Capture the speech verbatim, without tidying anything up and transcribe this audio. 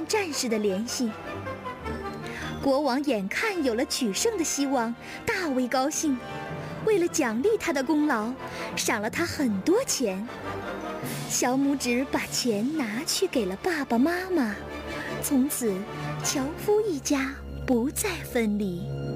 战士的联系。国王眼看有了取胜的希望，大为高兴，为了奖励他的功劳，赏了他很多钱。小拇指把钱拿去给了爸爸妈妈，从此樵夫一家不再分离。